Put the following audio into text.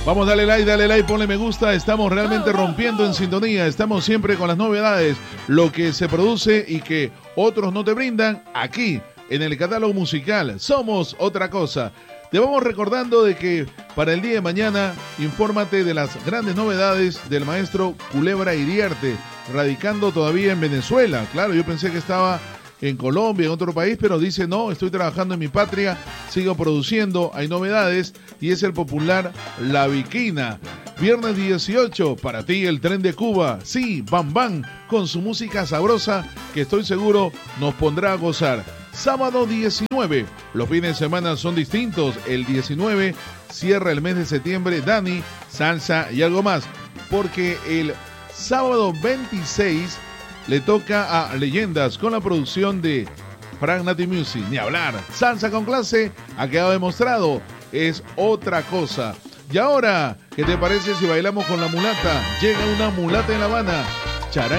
Vamos, dale like, ponle me gusta. Estamos realmente rompiendo en sintonía. Estamos siempre con las novedades, lo que se produce y que otros no te brindan aquí en el catálogo musical. Somos otra cosa. Te vamos recordando de que para el día de mañana, infórmate de las grandes novedades del maestro Culebra Iriarte, radicando todavía en Venezuela. Claro, yo pensé que estaba en Colombia, en otro país, pero dice no, estoy trabajando en mi patria, sigo produciendo, hay novedades y es el popular La Viquina. Viernes 18, para ti el tren de Cuba, sí, Bam Bam, con su música sabrosa que estoy seguro nos pondrá a gozar. Sábado 19, los fines de semana son distintos, el 19 cierra el mes de septiembre Dani, salsa y algo más, porque el sábado 26 le toca a Leyendas con la producción de Frank Nati Music. Ni hablar, salsa con clase ha quedado demostrado, es otra cosa. Y ahora, ¿qué te parece si bailamos con la mulata? Llega una mulata en La Habana, charanga.